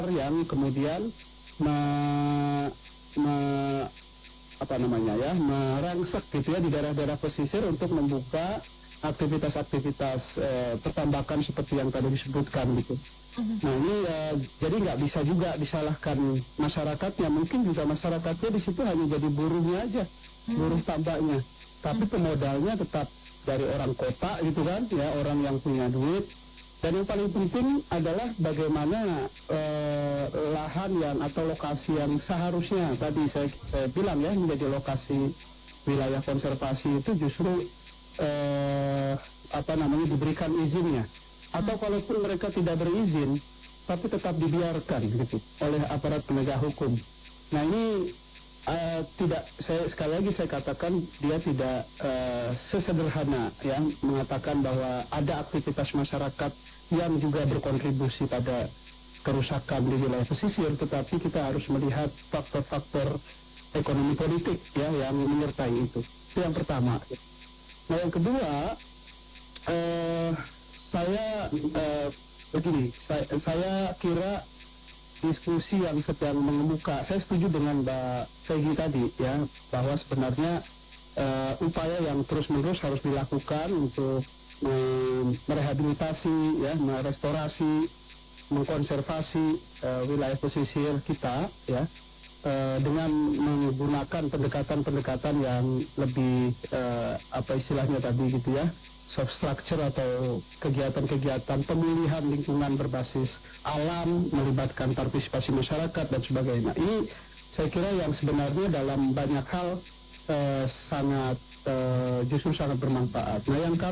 yang kemudian me- me- merangsek gitu ya di daerah-daerah pesisir untuk membuka aktivitas-aktivitas pertambakan seperti yang tadi disebutkan gitu. Nah ini jadi nggak bisa juga disalahkan masyarakatnya, mungkin juga masyarakatnya di situ hanya jadi buruhnya aja, buruh tambaknya, tapi pemodalnya tetap dari orang kota gitu kan, ya orang yang punya duit. Dan yang paling penting adalah bagaimana lahan yang atau lokasi yang seharusnya tadi saya bilang ya menjadi lokasi wilayah konservasi itu justru diberikan izinnya, atau kalaupun mereka tidak berizin tapi tetap dibiarkan gitu oleh aparat penegak hukum. Nah ini tidak, sekali lagi saya katakan dia tidak sesederhana ya mengatakan bahwa ada aktivitas masyarakat yang juga berkontribusi pada kerusakan di wilayah pesisir, tetapi kita harus melihat faktor-faktor ekonomi politik ya yang menyertai itu. Itu yang pertama. Nah yang kedua, saya kira diskusi yang sedang mengemuka, saya setuju dengan Mbak Peggy tadi ya, bahwa sebenarnya upaya yang terus-menerus harus dilakukan untuk merehabilitasi ya, merestorasi, mengkonservasi wilayah pesisir kita ya, dengan menggunakan pendekatan-pendekatan yang lebih istilahnya tadi gitu ya, soft structure atau kegiatan-kegiatan pemulihan lingkungan berbasis alam, melibatkan partisipasi masyarakat dan sebagainya. Ini saya kira yang sebenarnya dalam banyak hal justru sangat bermanfaat. Nah yang